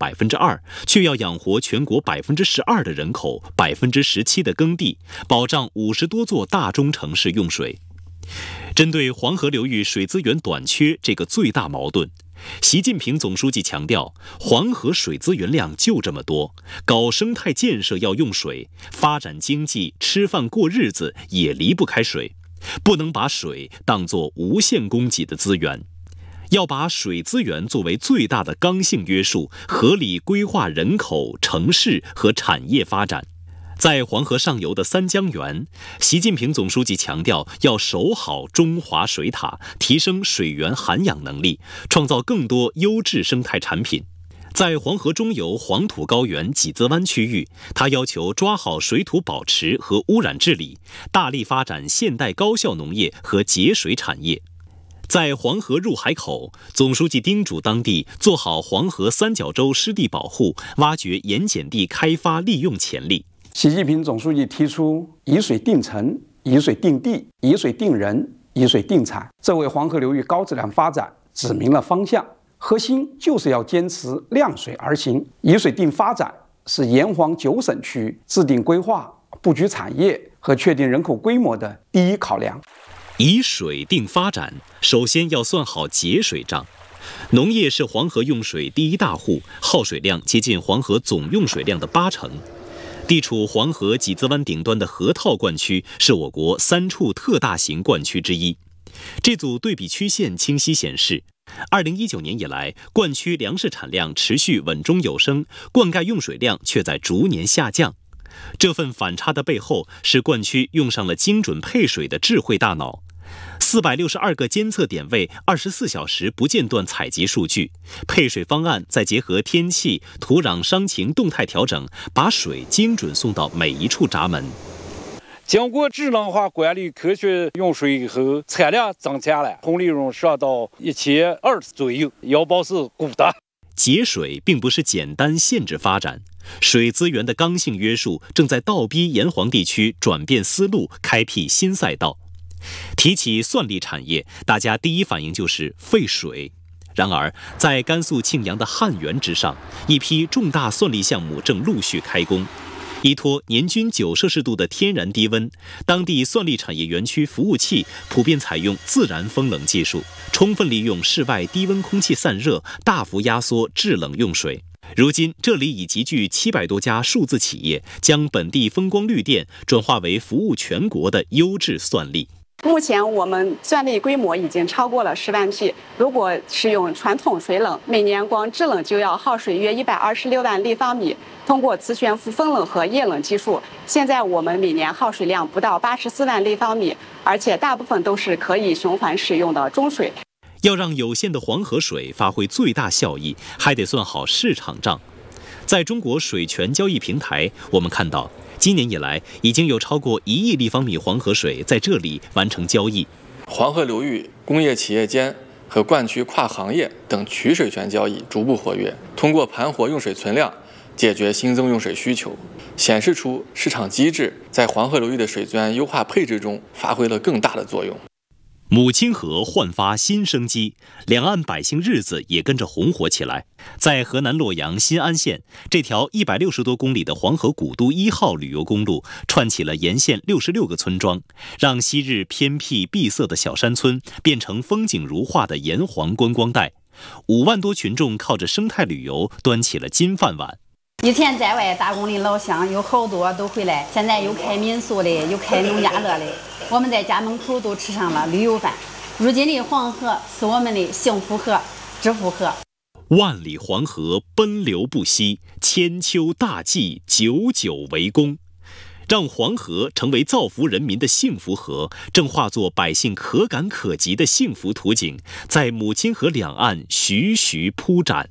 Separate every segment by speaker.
Speaker 1: 2%，却要养活全国12%的人口，17%的耕地，保障50多座大中城市用水。针对黄河流域水资源短缺这个最大矛盾，习近平总书记强调，黄河水资源量就这么多，搞生态建设要用水，发展经济、吃饭过日子也离不开水，不能把水当作无限供给的资源，要把水资源作为最大的刚性约束，合理规划人口、城市和产业发展。在黄河上游的三江源，习近平总书记强调要守好中华水塔，提升水源涵养能力，创造更多优质生态产品。在黄河中游黄土高原几泽湾区域，他要求抓好水土保持和污染治理，大力发展现代高效农业和节水产业。在黄河入海口，总书记叮嘱当地做好黄河三角洲湿地保护，挖掘盐碱地开发利用潜力。
Speaker 2: 习近平总书记提出以水定城、以水定地、以水定人、以水定产，这为黄河流域高质量发展指明了方向。核心就是要坚持量水而行，以水定发展是沿黄9省区制定规划、布局产业和确定人口规模的第一考量。
Speaker 1: 以水定发展，首先要算好节水账。农业是黄河用水第一大户，耗水量接近黄河总用水量的80%。地处黄河几泽湾顶端的河套灌区是我国3处特大型灌区之一。这组对比曲线清晰显示，2019年以来，灌区粮食产量持续稳中有升，灌溉用水量却在逐年下降。这份反差的背后是灌区用上了精准配水的智慧大脑。462个监测点位，24小时不间断采集数据，配水方案再结合天气、土壤伤情动态调整，把水精准送到每一处闸门。
Speaker 3: 经过智能化管理、科学用水以后，产量增加了，同利润上到1020左右，腰包是鼓的。
Speaker 1: 节水并不是简单限制发展，水资源的刚性约束正在倒逼沿黄地区转变思路，开辟新赛道。提起蒜粒产业，大家第一反应就是废水。然而，在甘肃庆阳的汉源之上，一批重大蒜粒项目正陆续开工。依托年均9摄氏度的天然低温，当地蒜粒产业园区服务器普遍采用自然风冷技术，充分利用室外低温空气散热，大幅压缩制冷用水。如今，这里已集聚700多家数字企业，将本地风光绿电转化为服务全国的优质蒜粒。
Speaker 4: 目前我们蒜粒规模已经超过了10万屉，如果是用传统水冷，每年光制冷就要耗水约126万立方米。通过磁悬浮风冷和液冷技术，现在我们每年耗水量不到84万立方米，而且大部分都是可以循环使用的中水。
Speaker 1: 要让有限的黄河水发挥最大效益，还得算好市场账。在中国水权交易平台，我们看到今年以来已经有超过1亿立方米黄河水在这里完成交易。
Speaker 5: 黄河流域工业企业间和灌区跨行业等取水权交易逐步活跃，通过盘活用水存量，解决新增用水需求，显示出市场机制在黄河流域的水资源优化配置中发挥了更大的作用。
Speaker 1: 母亲河焕发新生机，两岸百姓日子也跟着红火起来。在河南洛阳新安县，这条160多公里的黄河古都1号旅游公路串起了沿线66个村庄，让昔日偏僻闭塞的小山村变成风景如画的沿黄观光带。5万多群众靠着生态旅游端起了金饭碗。
Speaker 6: 以前在外打工的老乡有好多都回来，现在有开民宿的，有开农家乐的，我们在家门口都吃上了旅游饭。如今的黄河是我们的幸福河、致富河。
Speaker 1: 万里黄河奔流不息，千秋大计久久为功。让黄河成为造福人民的幸福河，正化作百姓可感可及的幸福图景，在母亲河两岸徐徐铺展。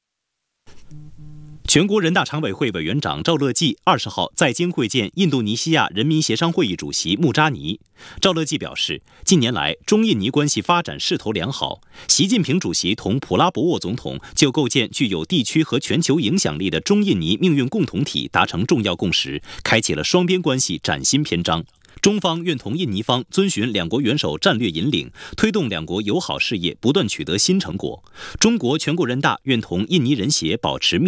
Speaker 1: 全国人大常委会委员长赵乐际20号在京会见印度尼西亚人民协商会议主席穆扎尼。赵乐际表示，近年来中印尼关系发展势头良好，习近平主席同普拉博沃总统就构建具有地区和全球影响力的中印尼命运共同体达成重要共识，开启了双边关系崭新篇章。中方愿同印尼方遵循两国元首战略引领，推动两国友好事业不断取得新成果。中国全国人大愿同印尼人协保持密